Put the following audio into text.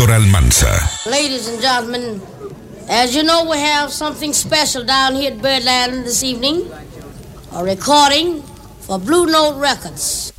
Héctor Almanza. Ladies and gentlemen, as you know, we have something special down here at Birdland this evening. A recording for Blue Note Records.